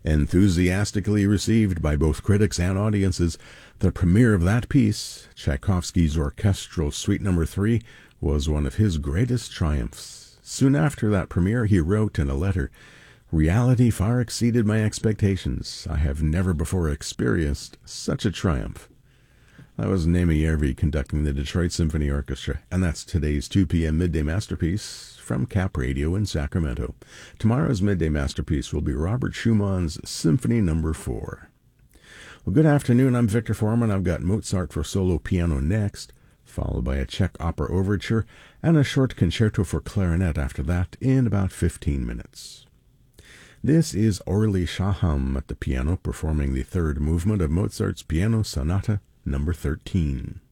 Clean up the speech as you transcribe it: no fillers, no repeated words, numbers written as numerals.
Enthusiastically received by both critics and audiences, the premiere of that piece, Tchaikovsky's Orchestral Suite No. 3, was one of his greatest triumphs. Soon after that premiere, he wrote in a letter, "Reality far exceeded my expectations. I have never before experienced such a triumph." That was Naomi Järvi conducting the Detroit Symphony Orchestra, and that's today's 2 p.m. Midday Masterpiece from Cap Radio in Sacramento. Tomorrow's Midday Masterpiece will be Robert Schumann's Symphony No. 4. Well, good afternoon. I'm Victor Foreman. I've got Mozart for solo piano next, followed by a Czech opera overture and a short concerto for clarinet after that in about 15 minutes. This is Orly Shaham at the piano performing the third movement of Mozart's Piano Sonata No. 13.